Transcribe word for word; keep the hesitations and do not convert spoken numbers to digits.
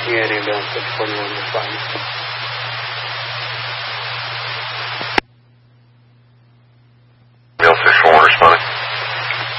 มีอะไรเรื่องเป็นคนวันวัน